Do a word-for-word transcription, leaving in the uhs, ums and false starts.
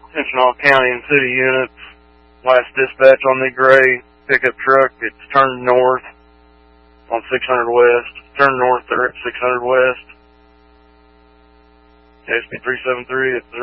Attention all county and city units. Last dispatch on the gray pickup truck. It's turned north on six hundred west. Turn north there at six hundred west. S P three seven three at